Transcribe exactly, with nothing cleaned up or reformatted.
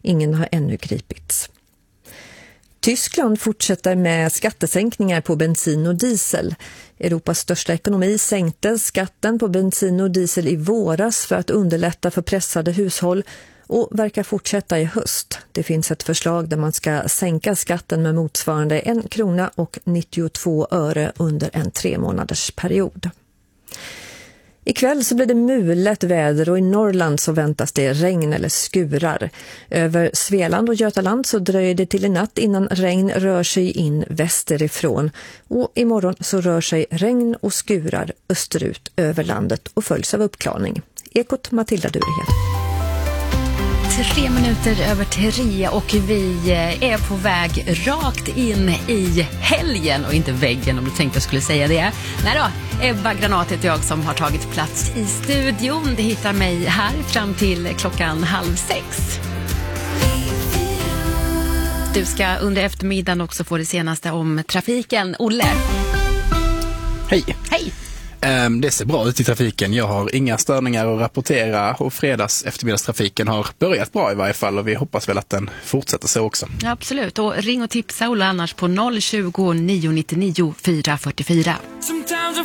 Ingen har ännu gripits. Tyskland fortsätter med skattesänkningar på bensin och diesel. Europas största ekonomi sänkte skatten på bensin och diesel i våras för att underlätta för pressade hushåll och verkar fortsätta i höst. Det finns ett förslag där man ska sänka skatten med motsvarande en krona och nittiotvå öre under en tre månaders period. Ikväll så blir det mulet väder och i Norrland så väntas det regn eller skurar. Över Svealand och Götaland så dröjer det till i natt innan regn rör sig in västerifrån. Och imorgon så rör sig regn och skurar österut över landet och följs av uppklarning. Ekot Matilda Durehed. Tre minuter över tre och vi är på väg rakt in i helgen och inte väggen om du tänkte jag skulle säga det. Nej då, Ebba Granatet jag som har tagit plats i studion. Det hittar mig här fram till klockan halv sex. Du ska under eftermiddagen också få det senaste om trafiken. Olle. Hej. Hej. Det ser bra ut i trafiken. Jag har inga störningar att rapportera och fredags eftermiddagstrafiken har börjat bra i varje fall och vi hoppas väl att den fortsätter så också. Ja, absolut. Och ring och tipsa Olle annars på noll tjugo, nio nittionio, fyra fyrtiofyra. Sometimes I